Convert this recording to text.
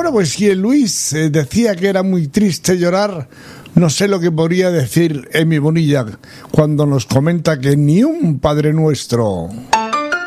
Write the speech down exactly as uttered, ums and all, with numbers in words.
Bueno, pues si el Luis eh, decía que era muy triste llorar, no sé lo que podría decir Emi Bonilla cuando nos comenta que ni un Padre Nuestro.